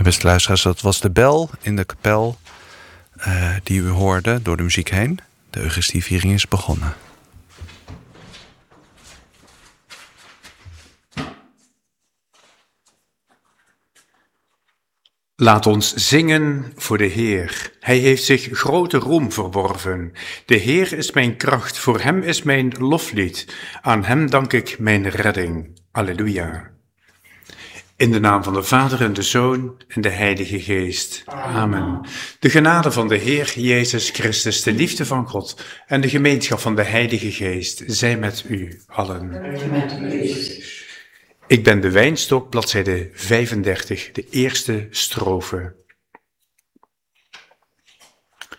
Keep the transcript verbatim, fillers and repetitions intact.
Beste luisteraars, dat was de bel in de kapel uh, die u hoorde door de muziek heen. De Eucharistieviering is begonnen. Laat ons zingen voor de Heer. Hij heeft zich grote roem verworven. De Heer is mijn kracht, voor hem is mijn loflied. Aan hem dank ik mijn redding. Alleluia. In de naam van de Vader en de Zoon en de Heilige Geest. Amen. De genade van de Heer Jezus Christus, de liefde van God en de gemeenschap van de Heilige Geest, zij met u allen. Ik ben de wijnstok, bladzijde vijfendertig, de eerste strofe.